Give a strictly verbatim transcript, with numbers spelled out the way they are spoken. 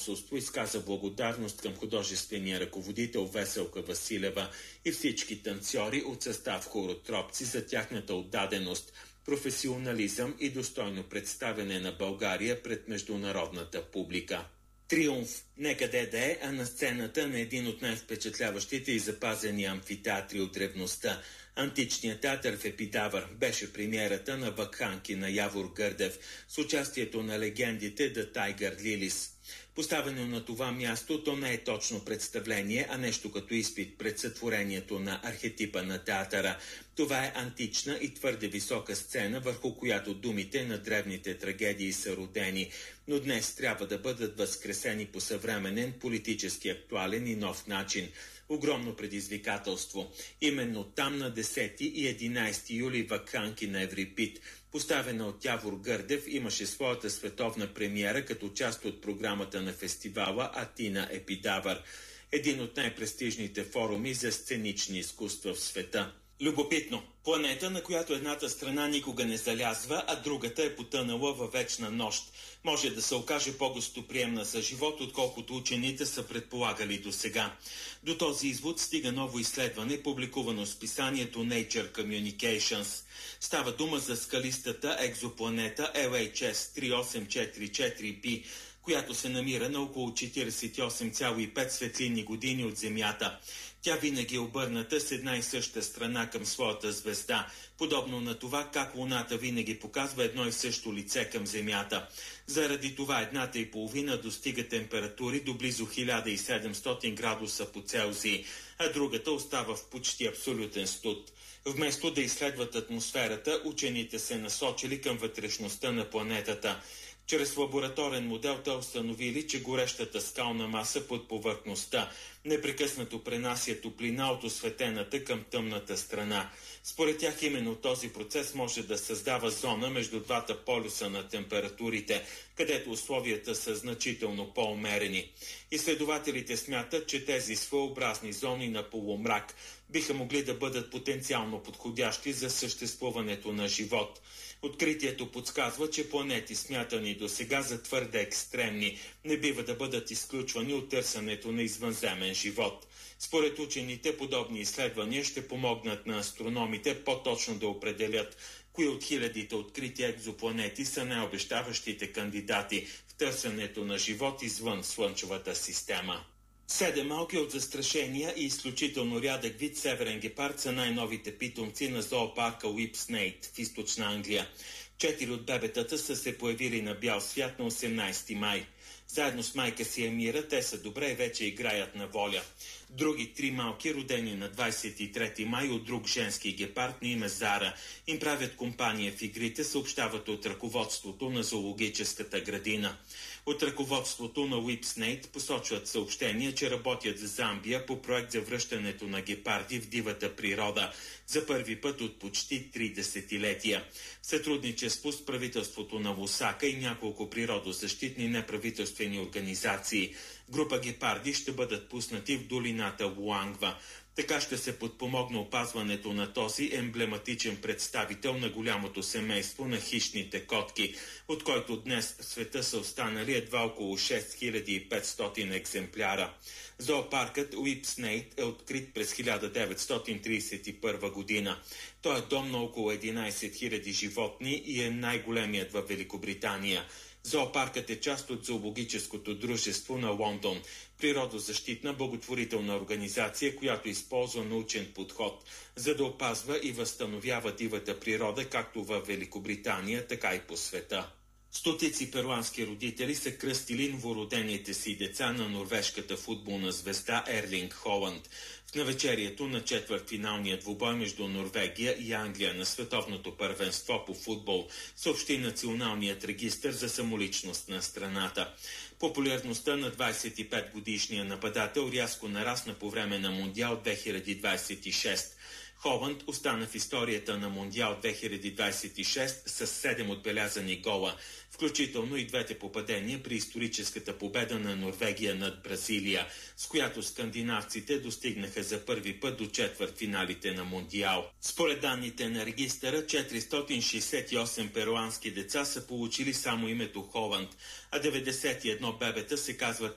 консулство изказа благодарност към художествения ръководител Веселка Василева и всички танцори от състав хоротропци за тяхната отдаденост, професионализъм и достойно представяне на България пред международната публика. Триумф не къде да е, а на сцената на един от най-впечатляващите и запазени амфитеатри от древността. Античният театър в Епидавър беше премиерата на Вакханки на Явор Гърдев с участието на легендите The Tiger Lilies. Поставено на това място, то не е точно представление, а нещо като изпит пред сътворението на архетипа на театъра. Това е антична и твърде висока сцена, върху която думите на древните трагедии са родени, но днес трябва да бъдат възкресени по съвременен, политически актуален и нов начин. Огромно предизвикателство. Именно там на десети и единайсети юли Вакханки на Еврипид, поставена от Явор Гърдев, имаше своята световна премиера като част от програмата на фестивала Атина Епидавър, един от най-престижните форуми за сценични изкуства в света. Любопитно. Планета, на която едната страна никога не залязва, а другата е потънала във вечна нощ. Може да се окаже по-гостоприемна за живот, отколкото учените са предполагали до сега. До този извод стига ново изследване, публикувано в списанието Nature Communications. Става дума за скалистата екзопланета Ел Ейч Ес три осем четири четири би, която се намира на около четирийсет и осем цяло и пет светлинни години от Земята. Тя винаги е обърната с една и съща страна към своята звезда, подобно на това как Луната винаги показва едно и също лице към Земята. Заради това едната и половина достига температури до близо хиляда и седемстотин градуса по Целзий, а другата остава в почти абсолютен студ. Вместо да изследват атмосферата, учените се насочили към вътрешността на планетата. Чрез лабораторен модел те установили, че горещата скална маса под повърхността непрекъснато пренася топлина от осветената към тъмната страна. Според тях именно този процес може да създава зона между двата полюса на температурите, където условията са значително по-умерени. Изследователите смятат, че тези своеобразни зони на полумрак биха могли да бъдат потенциално подходящи за съществуването на живот. Откритието подсказва, че планети, смятани до сега за твърде екстремни, не бива да бъдат изключвани от търсенето на извънземен живот. Според учените, подобни изследвания ще помогнат на астрономите по-точно да определят кои от хилядите открити екзопланети са най-обещаващите кандидати в търсенето на живот извън Слънчевата система. Седем малки от застрашения и изключително рядък вид северен гепард са най-новите питомци на зоопарка Уипснейт в източна Англия. Четири от бебетата са се появили на бял свят на осемнайсети май. Заедно с майка си Емира те са добре и вече играят на воля. Други три малки, родени на двайсет и трети май от друг женски гепард на име Зара, им правят компания в игрите, съобщават от ръководството на зоологическата градина. От ръководството на Уипснейт посочват съобщения, че работят за Замбия по проект за връщането на гепарди в дивата природа за първи път от почти три десетилетия. В сътрудничество с правителството на Лусака и няколко природозащитни неправителствени организации, група гепарди ще бъдат пуснати в долината Луангва. Така ще се подпомогне опазването на този емблематичен представител на голямото семейство на хищните котки, от който днес в света са останали едва около шест хиляди и петстотин екземпляра. Зоопаркът Уипснейт е открит през хиляда деветстотин трийсет и първа година. Той е дом на около единайсет хиляди животни и е най-големият във Великобритания. Зоопаркът е част от зоологическото дружество на Лондон, природозащитна благотворителна организация, която използва научен подход, за да опазва и възстановява дивата природа както в Великобритания, така и по света. Стотици перуански родители са кръстили новородените си деца на норвежката футболна звезда Ерлинг Холанд в навечерието на четвъртфиналния двубой между Норвегия и Англия на световното първенство по футбол, съобщи Националният регистър за самоличност на страната. Популярността на двайсет и пет годишния нападател рязко нарасна по време на Мондиал две хиляди двайсет и шеста. Холанд остана в историята на Мондиал две хиляди двайсет и шеста с седем отбелязани гола, включително и двете попадения при историческата победа на Норвегия над Бразилия, с която скандинавците достигнаха за първи път до четвъртфиналите на Мондиал. Според данните на регистъра, четиристотин шейсет и осем перуански деца са получили само името Холанд, а деветдесет и едно бебета се казват